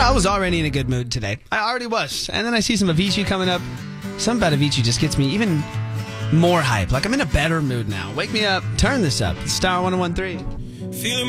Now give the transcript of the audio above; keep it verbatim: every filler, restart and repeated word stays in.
know, I was already in a good mood today. I already was. And then I see some Avicii coming up. Something about Avicii just gets me even more hype. Like I'm in a better mood now. Wake me up. Turn this up. It's Star one oh one three. Feeling